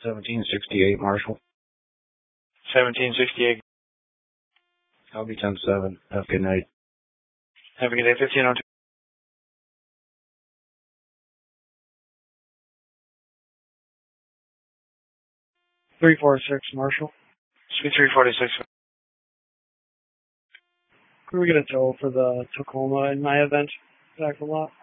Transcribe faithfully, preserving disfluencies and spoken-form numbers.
seventeen sixty-eight, Marshall. seventeen sixty-eight. I'll be ten seven. Have a good night. Have a good day. fifteen oh two. three four six, Marshall. Suite three forty-six. Can we get a tow for the Tacoma in my event? Back a lot.